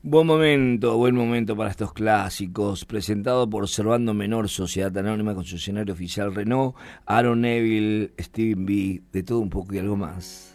Buen momento para estos clásicos, presentado por Servando Menor, Sociedad Anónima, concesionario oficial Renault, Aaron Neville, Steven B, de todo un poco y algo más.